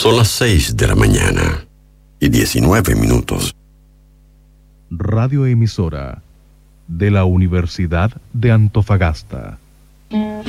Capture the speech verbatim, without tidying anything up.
Son las seis de la mañana y diecinueve minutos. Radioemisora de la Universidad de Antofagasta.